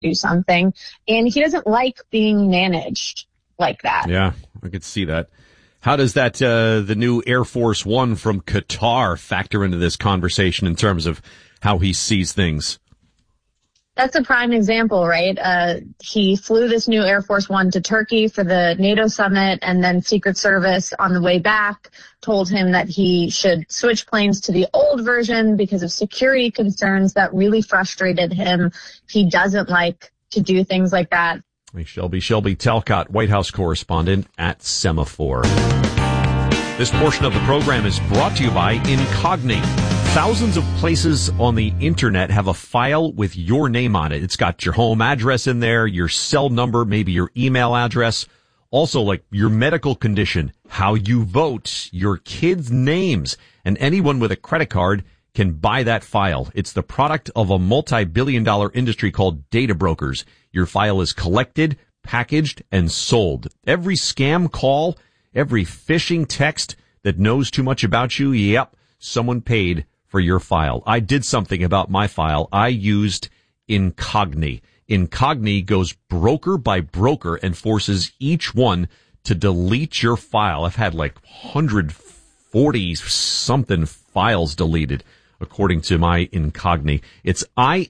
do something. And he doesn't like being managed like that. Yeah, I could see that. How does that, the new Air Force One from Qatar factor into this conversation in terms of how he sees things? That's a prime example, right? He flew this new Air Force One to Turkey for the NATO summit, and then Secret Service on the way back told him that he should switch planes to the old version because of security concerns. That really frustrated him. He doesn't like to do things like that. Shelby Talcott, White House correspondent at Semaphore. This portion of the program is brought to you by Incogni. Thousands of places on the internet have a file with your name on it. It's got your home address in there, your cell number, maybe your email address. Also, like your medical condition, how you vote, your kids' names, and anyone with a credit card can buy that file. It's the product of a multi-billion-dollar industry called data brokers. Your file is collected, packaged, and sold. Every scam call, every phishing text that knows too much about you, yep, someone paid for your file. I did something about my file. I used Incogni. Incogni goes broker by broker and forces each one to delete your file. I've had like 140 something files deleted, according to my Incogni. It's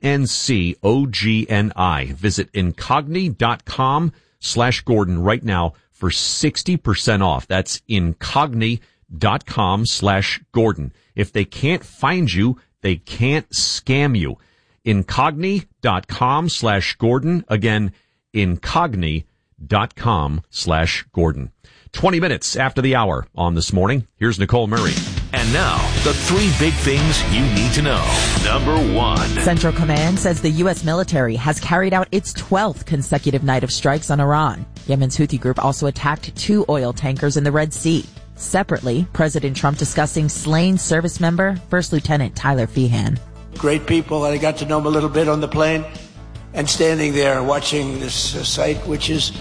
INCOGNI. Visit incogni.com/Gordon right now for 60% off. That's incogni.com/Gordon. If they can't find you, they can't scam you. Incogni.com/Gordon. Again, incogni.com/Gordon. 20 minutes after the hour on This Morning. Here's Nicole Murray. And now, the three big things you need to know. Number one. Central Command says the U.S. military has carried out its 12th consecutive night of strikes on Iran. Yemen's Houthi group also attacked 2 oil tankers in the Red Sea. Separately, President Trump discussing slain service member First Lieutenant Tyler Feehan. Great people. I got to know them a little bit on the plane and standing there watching this sight, which is,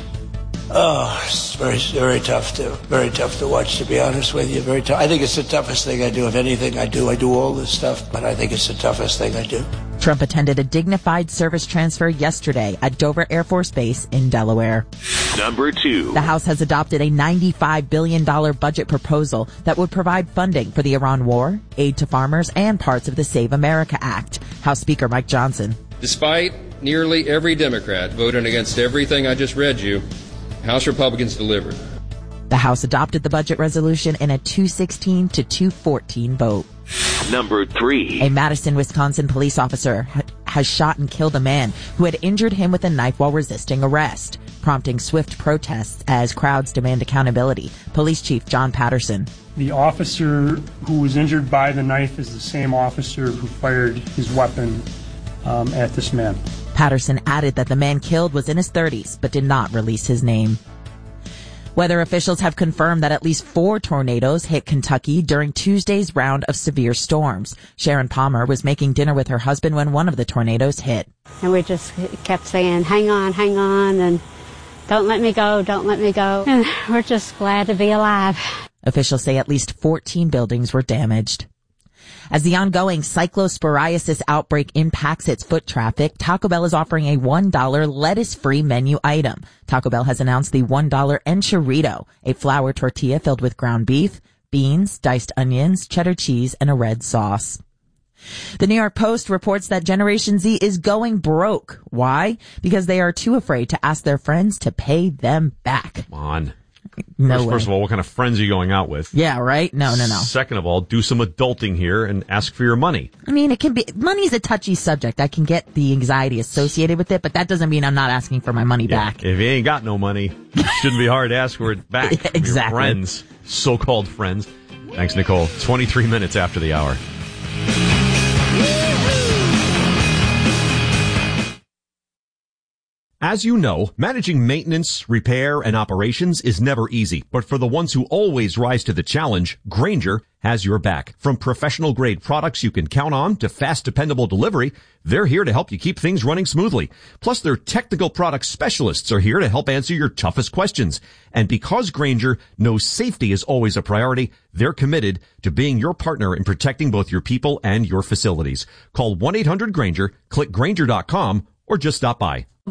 it's very tough to watch, to be honest with you. Very tough. I think it's the toughest thing I do. If anything I do all this stuff, but I think it's the toughest thing I do. Trump attended a dignified service transfer yesterday at Dover Air Force Base in Delaware. Number two. The House has adopted a $95 billion budget proposal that would provide funding for the Iran war, aid to farmers, and parts of the Save America Act. House Speaker Mike Johnson. Despite nearly every Democrat voting against everything I just read you, House Republicans delivered. The House adopted the budget resolution in a 216 to 214 vote. Number three. A Madison, Wisconsin police officer has shot and killed a man who had injured him with a knife while resisting arrest, prompting swift protests as crowds demand accountability. Police Chief John Patterson. The officer who was injured by the knife is the same officer who fired his weapon at this man. Patterson added that the man killed was in his 30s, but did not release his name. Weather officials have confirmed that at least 4 tornadoes hit Kentucky during Tuesday's round of severe storms. Sharon Palmer was making dinner with her husband when one of the tornadoes hit. And we just kept saying, hang on, and don't let me go, don't let me go. And we're just glad to be alive. Officials say at least 14 buildings were damaged. As the ongoing cyclosporiasis outbreak impacts its foot traffic, Taco Bell is offering a $1 lettuce-free menu item. Taco Bell has announced the $1 Enchilito, a flour tortilla filled with ground beef, beans, diced onions, cheddar cheese, and a red sauce. The New York Post reports that Generation Z is going broke. Why? Because they are too afraid to ask their friends to pay them back. Come on. First of all, what kind of friends are you going out with? Yeah, right? No. Second of all, do some adulting here and ask for your money. I mean, money's a touchy subject. I can get the anxiety associated with it, but that doesn't mean I'm not asking for my money back. If you ain't got no money, it shouldn't be hard to ask for it back. Yeah, exactly. Your friends, so-called friends. Thanks, Nicole. 23 minutes after the hour. As you know, managing maintenance, repair, and operations is never easy. But for the ones who always rise to the challenge, Grainger has your back. From professional-grade products you can count on to fast, dependable delivery, they're here to help you keep things running smoothly. Plus, their technical product specialists are here to help answer your toughest questions. And because Grainger knows safety is always a priority, they're committed to being your partner in protecting both your people and your facilities. Call 1-800-GRAINGER, click Grainger.com, or just stop by.